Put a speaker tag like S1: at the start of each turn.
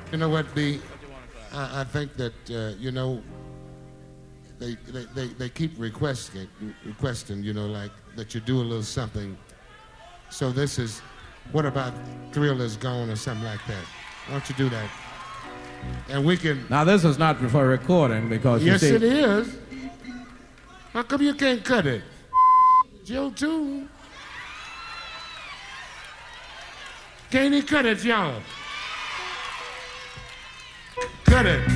S1: You know what, B? I think that, you know, they keep requesting, you know, like that you do a little something. So this is, what about Thrill Is Gone or something like that? Why don't you do that? And we can...
S2: Now, this is not for recording because
S1: yes,
S2: you see...
S1: it is. How come you can't cut it? Joe, too. Can't he cut it, y'all? Cut it.